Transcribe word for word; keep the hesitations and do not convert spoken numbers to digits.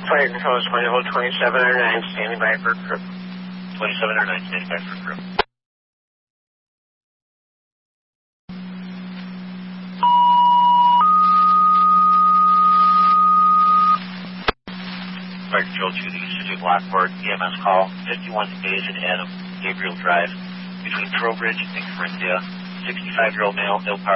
Fire control is twenty, hold twenty-seven oh nine, standing by for crew. twenty-seven oh nine, standing by for crew. Fire control to the City of Lockport, E M S call, fifty-one Asian Adam, Gabriel Drive, between Trowbridge and Corinthia, sixty-five-year-old male, ill power.